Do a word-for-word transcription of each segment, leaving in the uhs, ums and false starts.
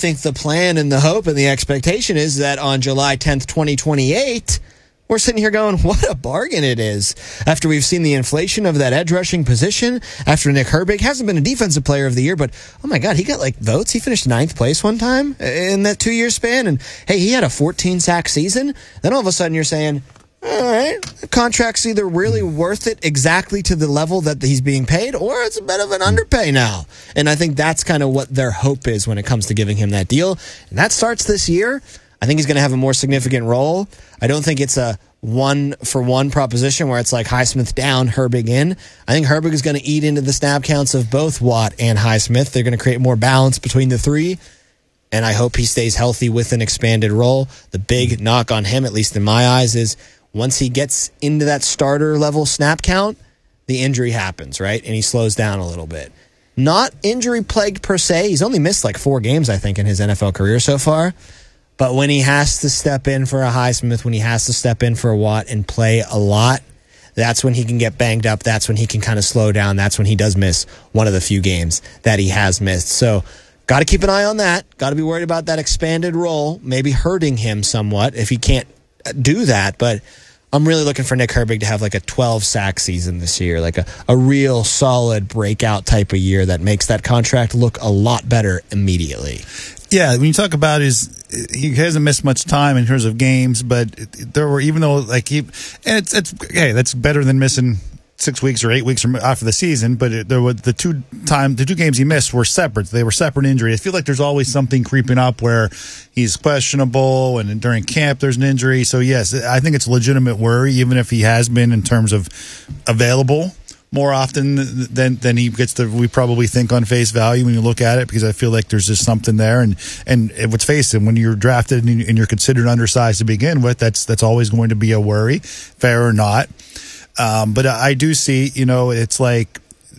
think the plan and the hope and the expectation is that on July tenth, twenty twenty-eight, we're sitting here going, what a bargain it is. After we've seen the inflation of that edge rushing position, after Nick Herbig hasn't been a defensive player of the year, but oh my God, he got like votes. He finished ninth place one time in that two year span. And hey, he had a fourteen sack season. Then all of a sudden you're saying, all right, the contract's either really worth it exactly to the level that he's being paid, or it's a bit of an underpay now. And I think that's kind of what their hope is when it comes to giving him that deal. And that starts this year. I think he's going to have a more significant role. I don't think it's a one-for-one proposition where it's like Highsmith down, Herbig in. I think Herbig is going to eat into the snap counts of both Watt and Highsmith. They're going to create more balance between the three, and I hope he stays healthy with an expanded role. The big knock on him, at least in my eyes, is once he gets into that starter-level snap count, the injury happens, right? And he slows down a little bit. Not injury-plagued per se. He's only missed like four games, I think, in his N F L career so far. But when he has to step in for a Highsmith, when he has to step in for a Watt and play a lot, that's when he can get banged up. That's when he can kind of slow down. That's when he does miss one of the few games that he has missed. So got to keep an eye on that. Got to be worried about that expanded role, maybe hurting him somewhat if he can't do that. But I'm really looking for Nick Herbig to have like a twelve sack season this year, like a, a real solid breakout type of year that makes that contract look a lot better immediately. Yeah, when you talk about his, he hasn't missed much time in terms of games, but there were, even though like he, and it's it's hey, that's better than missing six weeks or eight weeks after the season. But it, there were the two time the two games he missed were separate. They were separate injuries. I feel like there's always something creeping up where he's questionable, and during camp there's an injury. So yes, I think it's a legitimate worry, even if he has been in terms of available more often than than he gets to, we probably think on face value when you look at it, because I feel like there's just something there. And and let's face it, when you're drafted and you're considered undersized to begin with, that's that's always going to be a worry, fair or not. Um, but I do see, you know, it's like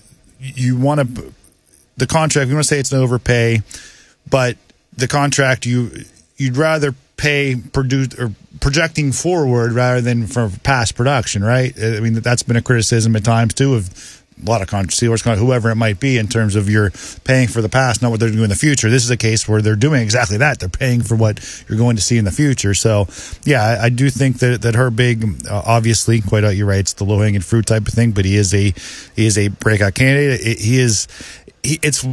you want to, the contract, we want to say it's an overpay, but the contract, you you'd rather pay produce or projecting forward rather than for past production, right? I mean, that's been a criticism at times too of a lot of Steelers, whoever it might be, in terms of you're paying for the past, not what they're doing in the future. This is a case where they're doing exactly that. They're paying for what you're going to see in the future. So, yeah, I, I do think that that Herbig, uh, obviously, quite out, you're right, it's the low hanging fruit type of thing, but he is a he is a breakout candidate. He is, he, it's.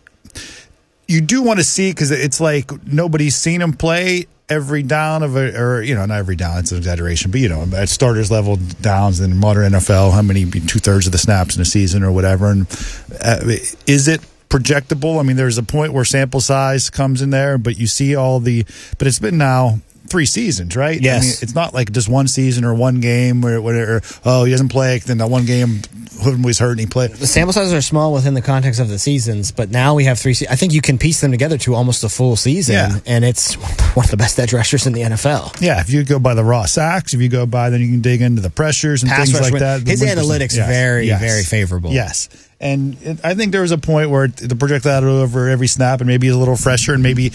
You do want to see, because it's like nobody's seen him play every down of a, or, you know, not every down, it's an exaggeration, but, you know, at starters level downs in modern N F L, how many, two thirds of the snaps in a season or whatever. And uh, is it projectable? I mean, there's a point where sample size comes in there, but you see all the, but it's been now three seasons, right? Yes. I mean, it's not like just one season or one game where, where oh, he doesn't play, then that one game, who was hurt and he played. The sample sizes are small within the context of the seasons, but now we have three se- I think you can piece them together to almost a full season, yeah. And it's one of the best edge rushers in the N F L. Yeah, if you go by the raw sacks, if you go by, then you can dig into the pressures and Pass things like win. that. His analytics yes. very, yes. very favorable. Yes. And it, I think there was a point where the project out over every snap and maybe a little fresher, and maybe